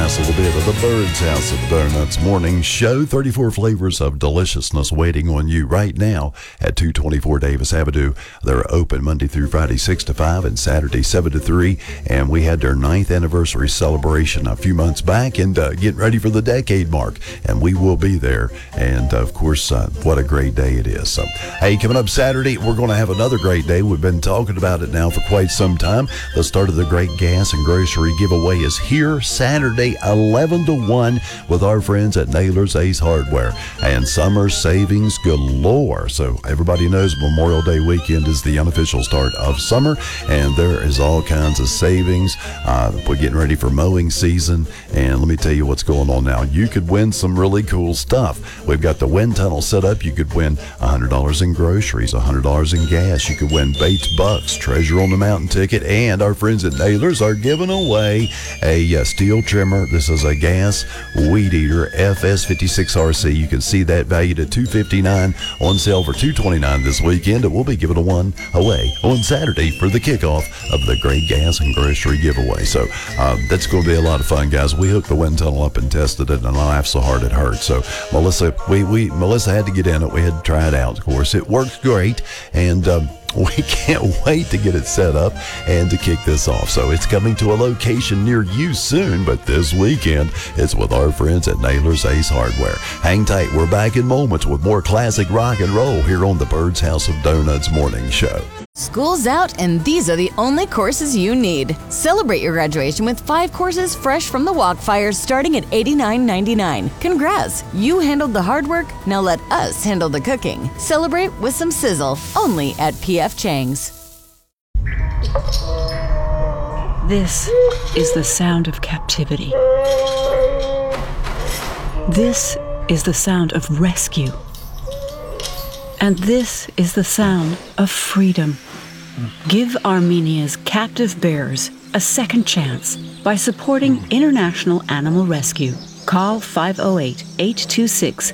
last little bit of the Bird's House of Donuts morning show. 34 flavors of deliciousness waiting on you right now at 224 Davis Avenue. They're open Monday through Friday 6 to 5 and Saturday 7 to 3. And we had their 9th anniversary celebration a few months back and getting ready for the decade mark. And we will be there. And of course, what a great day it is. So, hey, coming up Saturday, we're going to have another great day. We've been talking about it now for quite some time. The start of the Great Gas and Grocery Giveaway is here Saturday 11 to 1 with our friends at Naylor's Ace Hardware, and summer savings galore. So everybody knows Memorial Day weekend is the unofficial start of summer, and there is all kinds of savings. We're getting ready for mowing season, and let me tell you what's going on now. You could win some really cool stuff. We've got the wind tunnel set up. You could win $100 in groceries, $100 in gas. You could win Bates Bucks, Treasure on the Mountain ticket, and our friends at Naylor's are giving away a steel trimmer. This is a gas weed eater FS56RC. You can see that valued at $259, on sale for $229 this weekend. And we'll be giving one away on Saturday for the kickoff of the Great Gas and Grocery Giveaway. So that's going to be a lot of fun, guys. We hooked the wind tunnel up and tested it, and I laughed so hard it hurt. So Melissa, Melissa had to get in it. We had to try it out. Of course, it works great, and we can't wait to get it set up and to kick this off. So it's coming to a location near you soon, but this weekend it's with our friends at Naylor's Ace Hardware. Hang tight. We're back in moments with more classic rock and roll here on the Bird's House of Donuts morning show. School's out, and these are the only courses you need. Celebrate your graduation with 5 courses fresh from the Walkfires starting at $89.99. Congrats! You handled the hard work, now let us handle the cooking. Celebrate with some sizzle, only at P.F. Chang's. This is the sound of captivity. This is the sound of rescue. And this is the sound of freedom. Give Armenia's captive bears a second chance by supporting International Animal Rescue. Call 508-826